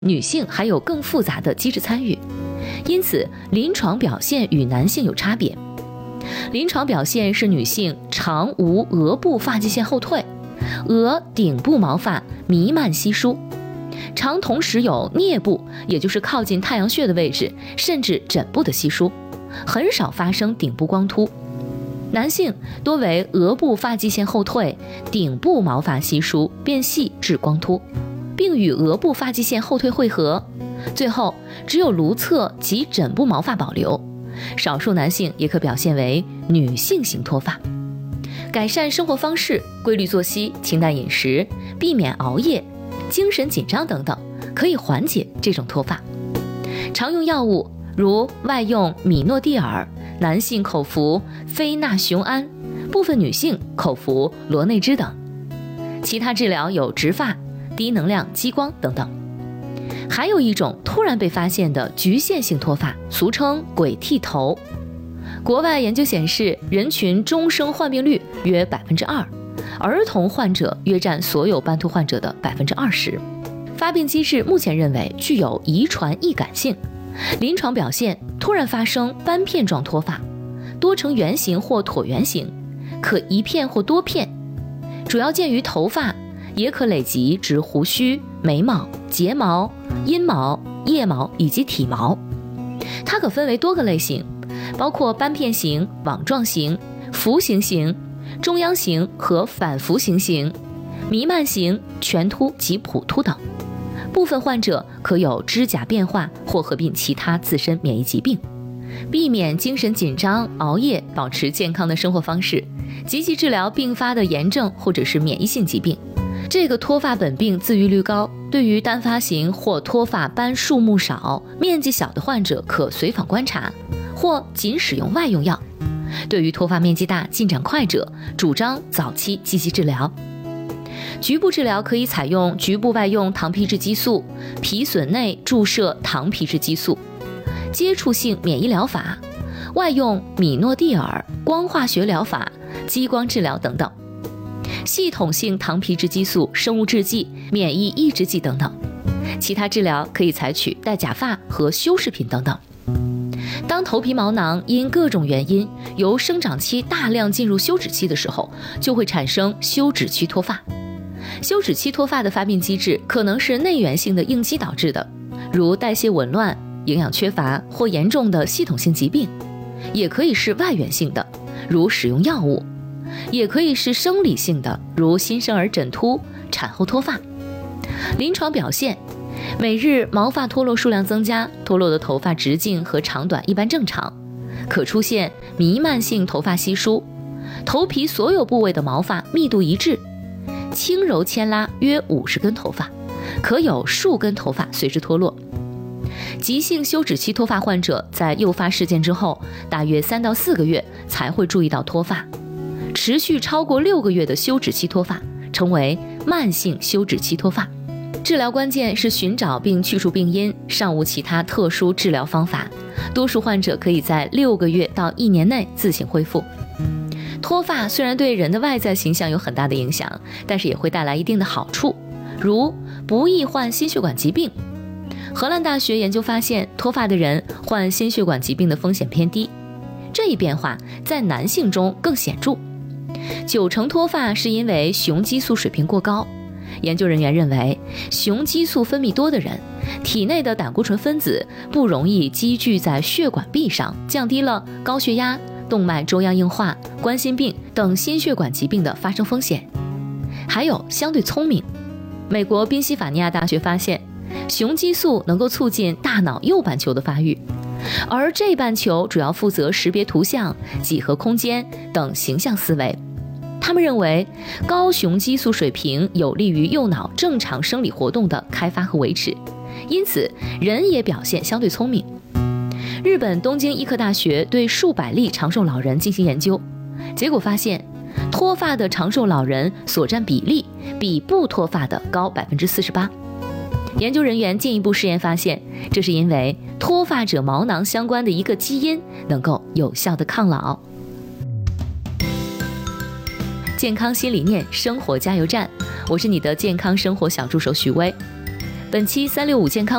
女性还有更复杂的机制参与，因此临床表现与男性有差别。临床表现是女性常无额部发际线后退，额顶部毛发弥漫稀疏，常同时有颞部，也就是靠近太阳穴的位置，甚至枕部的稀疏，很少发生顶部光秃。男性多为额部发际线后退，顶部毛发稀疏变细至光秃，并与额部发际线后退汇合，最后只有颅侧及枕部毛发保留。少数男性也可表现为女性型脱发。改善生活方式、规律作息、清淡饮食，避免熬夜、精神紧张等等，可以缓解这种脱发。常用药物如外用米诺地尔，男性口服非那雄胺，部分女性口服罗内酯等。其他治疗有植发、低能量激光等等。还有一种突然被发现的局限性脱发，俗称鬼剃头。国外研究显示，人群终生患病率约 2%， 儿童患者约占所有斑秃患者的 20%。 发病机制目前认为具有遗传易感性。临床表现突然发生斑片状脱发，多呈圆形或椭圆形，可一片或多片，主要见于头发，也可累积至胡须、眉毛、睫毛、阴毛、腋毛以及体毛。它可分为多个类型，包括斑片型、网状型、弧形型、中央型和反弧形型、弥漫型、全秃及普秃等。部分患者可有指甲变化或合并其他自身免疫疾病。避免精神紧张、熬夜，保持健康的生活方式，积极治疗并发的炎症或者是免疫性疾病。这个脱发本病自愈率高，对于单发型或脱发斑数目少、面积小的患者可随访观察，或仅使用外用药。对于脱发面积大、进展快者，主张早期积极治疗。局部治疗可以采用局部外用糖皮质激素、皮损内注射糖皮质激素、接触性免疫疗法、外用米诺地尔、光化学疗法、激光治疗等等。系统性糖皮质激素、生物制剂、免疫抑制剂等等。其他治疗可以采取戴假发和修饰品等等。当头皮毛囊因各种原因由生长期大量进入休止期的时候，就会产生休止期脱发。休止期脱发的发病机制可能是内源性的应激导致的，如代谢紊乱、营养缺乏或严重的系统性疾病，也可以是外源性的，如使用药物，也可以是生理性的，如新生儿枕秃、产后脱发。临床表现，每日毛发脱落数量增加，脱落的头发直径和长短一般正常，可出现弥漫性头发稀疏，头皮所有部位的毛发密度一致，轻柔牵拉约50根头发，可有数根头发随之脱落。急性休止期脱发患者在诱发事件之后，大约3到4个月才会注意到脱发，持续超过6个月的休止期脱发称为慢性休止期脱发。治疗关键是寻找并去除病因，尚无其他特殊治疗方法。多数患者可以在6个月到1年内自行恢复。脱发虽然对人的外在形象有很大的影响，但是也会带来一定的好处，如不易患心血管疾病。荷兰大学研究发现，脱发的人患心血管疾病的风险偏低，这一变化在男性中更显著。90%脱发是因为雄激素水平过高。研究人员认为，雄激素分泌多的人，体内的胆固醇分子不容易积聚在血管壁上，降低了高血压、动脉粥样硬化、冠心病等心血管疾病的发生风险。还有相对聪明。美国宾夕法尼亚大学发现，雄激素能够促进大脑右半球的发育，而这半球主要负责识别图像、几何空间等形象思维。他们认为，高雄激素水平有利于右脑正常生理活动的开发和维持，因此人也表现相对聪明。日本东京医科大学对数百例长寿老人进行研究，结果发现，脱发的长寿老人所占比例比不脱发的高 48%。研究人员进一步试验发现，这是因为脱发者毛囊相关的一个基因能够有效的抗老。健康新理念，生活加油站，我是你的健康生活小助手许巍。 本期365健康